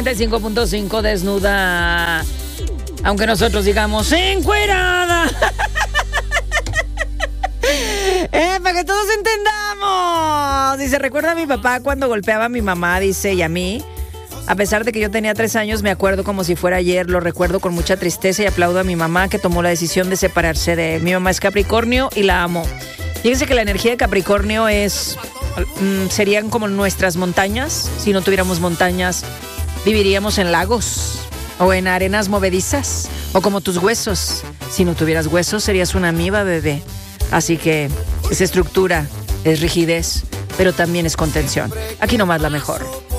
95.5 desnuda. Aunque nosotros digamos encuerada. Para que todos entendamos. Dice, recuerda a mi papá cuando golpeaba a mi mamá, dice, y a mí. A pesar de que yo tenía 3 años, me acuerdo como si fuera ayer. Lo recuerdo con mucha tristeza y aplaudo a mi mamá que tomó la decisión de separarse de él. Mi mamá es Capricornio y la amo. Fíjense que la energía de Capricornio serían como nuestras montañas. Si no tuviéramos montañas, viviríamos en lagos o en arenas movedizas, o como tus huesos. Si no tuvieras huesos, serías una amiba, bebé. Así que es estructura, es rigidez, pero también es contención. Aquí nomás la mejor.